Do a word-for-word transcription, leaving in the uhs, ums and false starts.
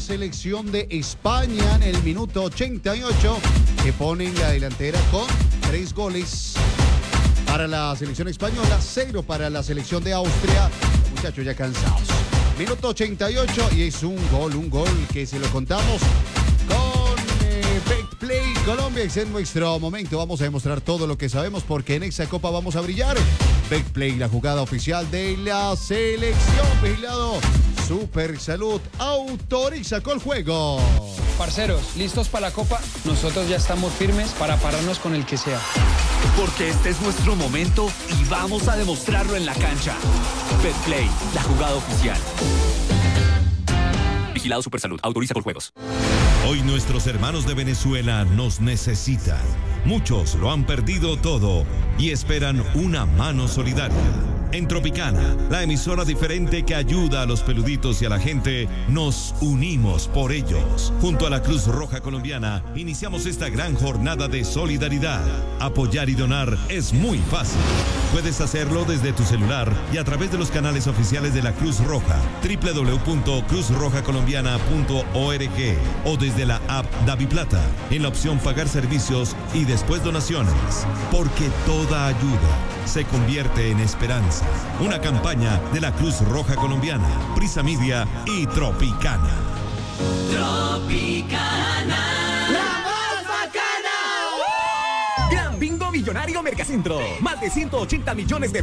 selección de España en el minuto ochenta y ocho, que ponen la delantera con tres goles para la selección española, cero para la selección de Austria. Los muchachos ya cansados. Minuto ochenta y ocho y es un gol, un gol que se lo contamos con eh, Betplay Colombia. Es en nuestro momento. Vamos a demostrar todo lo que sabemos porque en esta Copa vamos a brillar. Betplay, la jugada oficial de la selección. Vigilado Super Salud autoriza con el juego. Parceros, ¿listos para la Copa? Nosotros ya estamos firmes para pararnos con el que sea. Porque este es nuestro momento y vamos a demostrarlo en la cancha. Betplay, la jugada oficial. Vigilado Supersalud, autoriza por juegos. Hoy nuestros hermanos de Venezuela nos necesitan. Muchos lo han perdido todo y esperan una mano solidaria. En Tropicana, la emisora diferente que ayuda a los peluditos y a la gente, nos unimos por ellos. Junto a la Cruz Roja Colombiana, iniciamos esta gran jornada de solidaridad. Apoyar y donar es muy fácil. Puedes hacerlo desde tu celular y a través de los canales oficiales de la Cruz Roja, doble u doble u doble u punto cruz roja colombiana punto org o desde la app DaviPlata, en la opción Pagar servicios y después donaciones. Porque toda ayuda se convierte en esperanza. Una campaña de la Cruz Roja Colombiana, Prisa Media y Tropicana. Tropicana, la más bacana. Gran Bingo Millonario Mercacentro. Más de ciento ochenta millones de